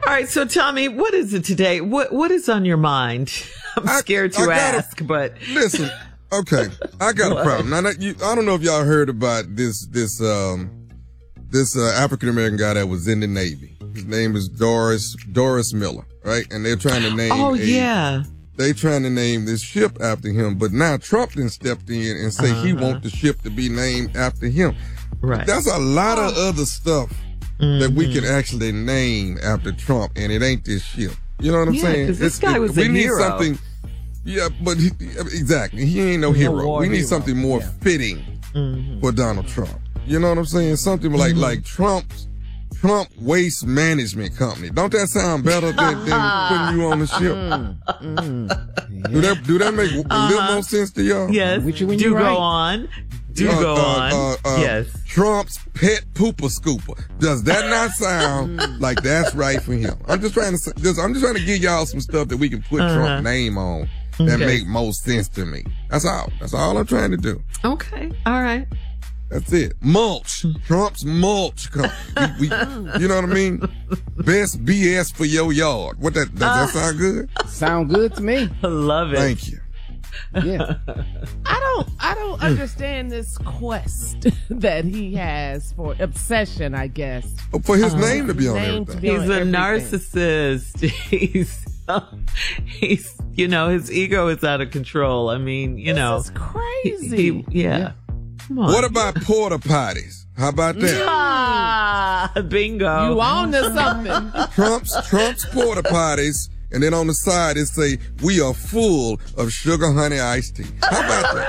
right, so Tommy, what is it today? What is on your mind? I'm scared to ask, but listen. Okay, I got a problem. Now, I don't know if y'all heard about this African American guy that was in the Navy. His name is Doris Miller, right? And they're trying to name. They trying to name this ship after him, but now Trump then stepped in and say he wants the ship to be named after him. Right. That's a lot of other stuff that we can actually name after Trump, and it ain't this ship. You know what I'm saying? Because this guy was a hero. We need something. Yeah, but exactly. He ain't no hero. We need something more fitting for Donald Trump. You know what I'm saying? Something like Trump Waste Management Company. Don't that sound better than putting you on the ship? Do that make a little more sense to y'all? Yes. Do go on. Yes. Trump's pet pooper scooper. Does that not sound like that's right for him? I'm just trying to give y'all some stuff that we can put Trump's name on that make most sense to me. That's all. That's all I'm trying to do. Okay. All right. That's it. Mulch. Trump's mulch company. You know what I mean? Best BS for your yard. Does that sound good? Sound good to me. I love it. Thank you. Yeah. I don't understand this quest that he has for obsession, I guess. For his name to be on everything. He's a narcissist. He's his ego is out of control. I mean, this is crazy. Yeah. What about porta potties? How about that? Bingo. You on to something. Trump's porta potties, and then on the side it say, "We are full of sugar honey iced tea." How about that?